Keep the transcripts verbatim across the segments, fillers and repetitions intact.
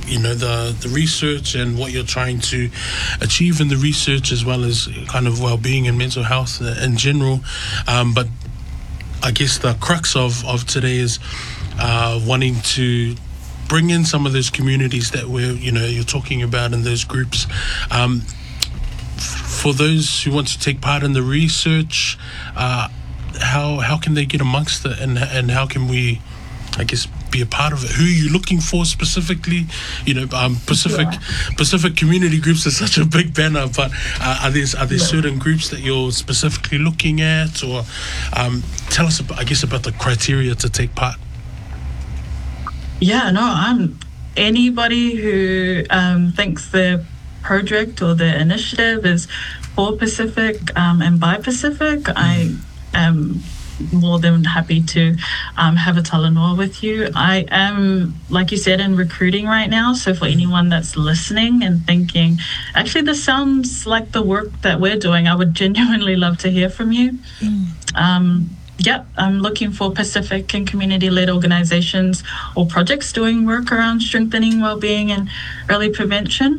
you know, the, the research and what you're trying to achieve in the research, as well as kind of well-being and mental health in general. Um, but I guess the crux of, of today is uh, wanting to bring in some of those communities that we're, you know, you're talking about in those groups. Um, f- for those who want to take part in the research, uh, how how can they get amongst it, and and how can we, I guess, be a part of it? Who are you looking for specifically? You know, um, Pacific yeah. Pacific community groups is such a big banner, but uh, are there are there yeah. certain groups that you're specifically looking at, or um, tell us about, I guess, about the criteria to take part? Yeah, no, I'm anybody who um, thinks their project or their initiative is for Pacific um, and by Pacific. Mm. I am more than happy to um, have a talanoa with you. I am, like you said, in recruiting right now. So for anyone that's listening and thinking, actually, this sounds like the work that we're doing, I would genuinely love to hear from you. Mm. Um, Yep, I'm looking for Pacific and community-led organizations or projects doing work around strengthening well-being and early prevention.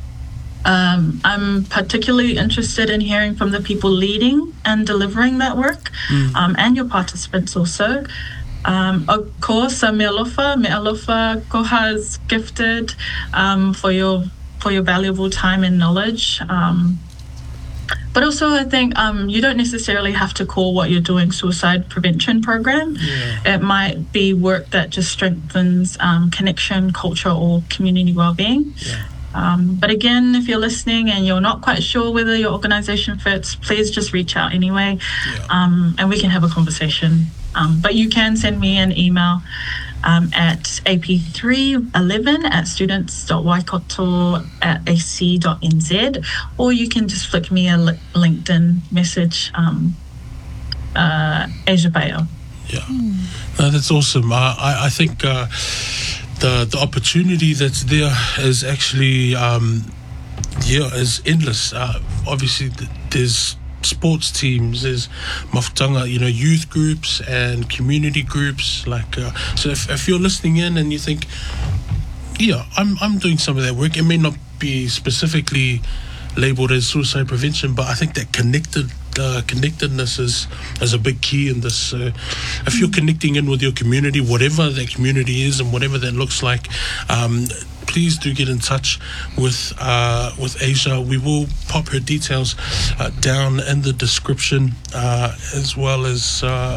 Um, I'm particularly interested in hearing from the people leading and delivering that work, mm. um, and your participants also. Um, of course, uh, me alofa, me alofa, koha's gifted um, for your for your valuable time and knowledge. Um, But also, I think um, you don't necessarily have to call what you're doing suicide prevention program. Yeah. It might be work that just strengthens um, connection, culture, or community well-being. Yeah. Um, but again, if you're listening and you're not quite sure whether your organization fits, please just reach out anyway, yeah. um, and we can have a conversation. Um, but you can send me an email Um, at A P three eleven at students dot waikato at a c dot n z, or you can just flick me a li- LinkedIn message, um, uh, Asia Bayo. Yeah, mm. no, that's awesome. Uh, I, I think uh, the the opportunity that's there is actually um, yeah is endless. Uh, obviously, th- there's sports teams, there's mafutanga, you know, youth groups and community groups. Like, uh, so if, if you're listening in and you think, yeah, I'm I'm doing some of that work, it may not be specifically labeled as suicide prevention, but I think that connected uh, connectedness is is a big key in this. So if you're connecting in with your community, whatever that community is and whatever that looks like, um, please do get in touch with uh, with Asia. We will pop her details uh, down in the description, uh, as well as uh,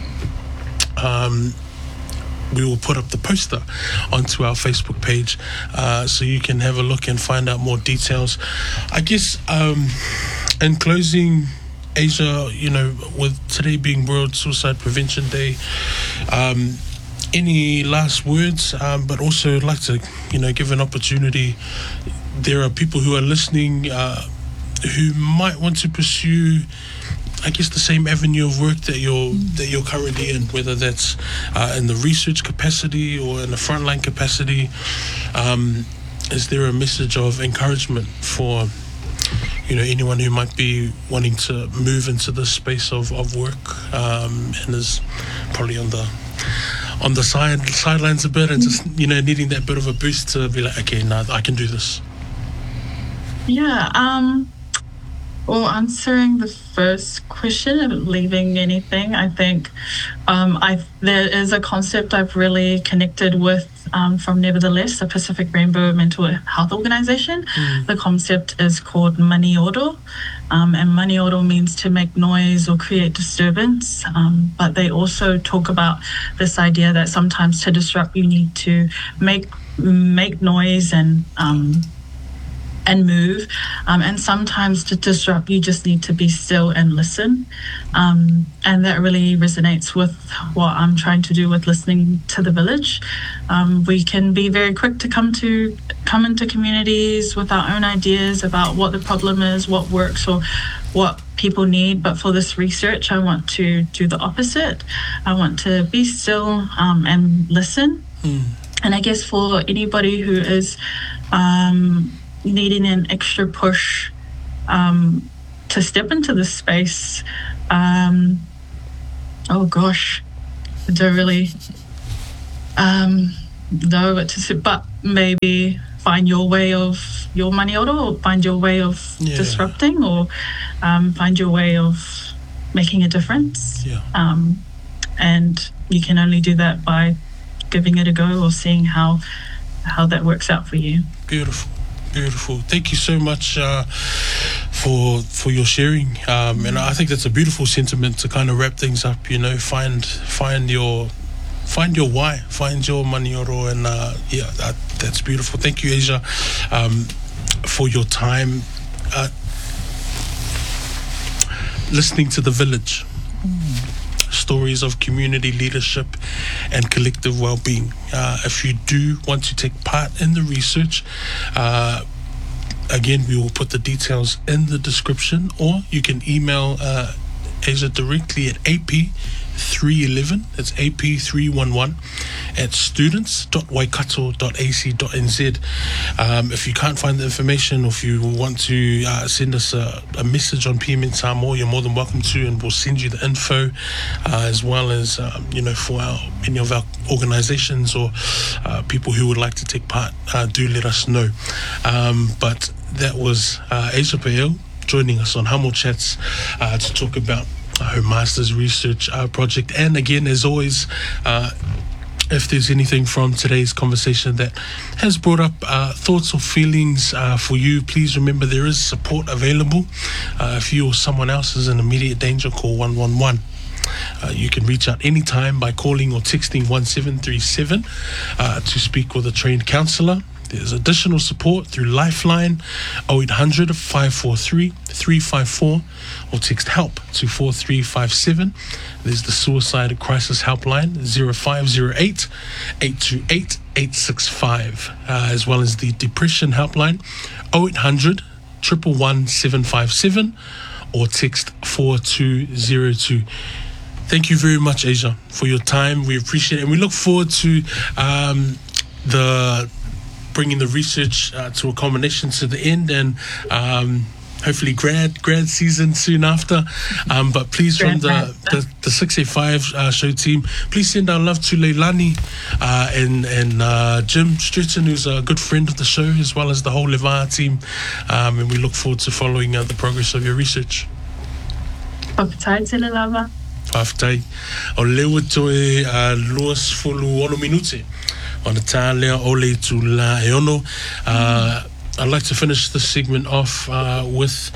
um, we will put up the poster onto our Facebook page, uh, so you can have a look and find out more details. I guess um, in closing, Asia, you know, with today being World Suicide Prevention Day, um, any last words? Um, but also I'd like to, you know, give an opportunity. There are people who are listening uh, who might want to pursue, I guess, the same avenue of work that you're mm. that you're currently in, whether that's uh, in the research capacity or in the frontline capacity. Um, is there a message of encouragement for, you know, anyone who might be wanting to move into this space of, of work, um, and is probably on the on the side sidelines a bit and just, you know, needing that bit of a boost to be like, okay, now I can do this? Yeah, um, well, answering the first question of leaving anything, I think um, I there is a concept I've really connected with um, from Nevertheless, the Pacific Rainbow Mental Health Organization. Mm. The concept is called manioro, um, and manioro means to make noise or create disturbance, um, but they also talk about this idea that sometimes to disrupt you need to make make noise and um, and move, um, and sometimes to disrupt you just need to be still and listen, um, and that really resonates with what I'm trying to do with Listening to the Village. Um, we can be very quick to come to come into communities with our own ideas about what the problem is, what works, or what people need, but for this research I want to do the opposite. I want to be still um, and listen. mm. And I guess for anybody who is um, needing an extra push um, to step into this space. Um, oh gosh, I don't really. Um, know what to say, but maybe find your way of your manioro, or find your way of Yeah. disrupting, or um, find your way of making a difference. Yeah. Um, and you can only do that by giving it a go or seeing how how that works out for you. Beautiful, beautiful. Thank you so much uh, for for your sharing, um, and I think that's a beautiful sentiment to kind of wrap things up. You know, find find your find your why, find your manioro, and uh, yeah, that, that's beautiful. Thank you, Asia, um, for your time uh, listening to The Village. Stories of community leadership and collective well-being. Uh, if you do want to take part in the research, uh, again, we will put the details in the description, or you can email uh, Asia directly at A P three eleven, that's A P three eleven at students dot waikato dot a c dot n z. Um, if you can't find the information, or if you want to uh, send us a, a message on P M N Samoa, you're more than welcome to, and we'll send you the info, uh, as well as um, you know, for our, any of our organizations or uh, people who would like to take part, uh, do let us know. Um, but that was uh, Asia Pael joining us on Humble Chats uh, to talk about her master's research uh, project. And again, as always, uh, if there's anything from today's conversation that has brought up uh, thoughts or feelings uh, for you, please remember there is support available. Uh, if you or someone else is in immediate danger, call one one one. Uh, you can reach out anytime by calling or texting one seven three seven uh, to speak with a trained counsellor. There's additional support through Lifeline, oh eight hundred, five four three, three five four, or text HELP to four three five seven. There's the Suicide Crisis Helpline, zero five zero eight, eight two eight, eight six five, uh, as well as the Depression Helpline, oh eight hundred, one one one, seven five seven, or text four two zero two. Thank you very much, Asia, for your time. We appreciate it, and we look forward to um, the bringing the research uh, to a culmination to the end, and um, hopefully grad grad season soon after. Um, but please, from the, the, the six eighty-five uh, show team, please send our love to Leilani uh, and, and uh, Jim Stretton, who's a good friend of the show, as well as the whole Levaha team. Um, and we look forward to following uh, the progress of your research. Whakatai te le lava. Whawhatai. O lewa toe uh, luas fulu ono minute. On the Talia Ole to La Eono. Uh, I'd like to finish this segment off uh, with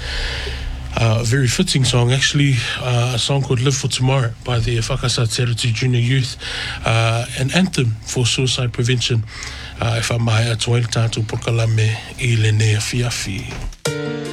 uh, a very fitting song, actually, uh, a song called Live for Tomorrow by the Whakasa Teriti Junior Youth, uh, an anthem for suicide prevention. Uh, if I mai atoa il tātou pokalame I le nea fiafi.